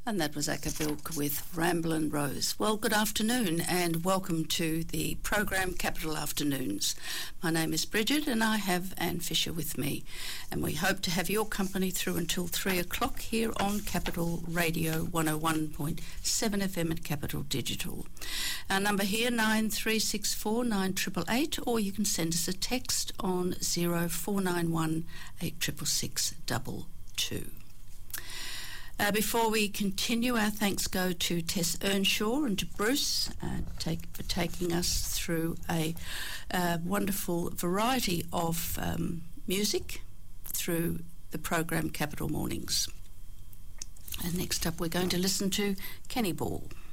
And that was Akabilk with Ramblin' Rose. Well, good afternoon and welcome to the program Capital Afternoons. My name is Bridget and I have Anne Fisher with me. And we hope to have your company through until 3 o'clock here on Capital Radio 101.7 FM at Capital Digital. Our number here, 9364 9888, or you can send us a text on 0491 866 22. Before we continue, our thanks go to Tess Earnshaw and to Bruce for taking us through a wonderful variety of music through the program Capital Mornings. And next up we're going to listen to Kenny Ball.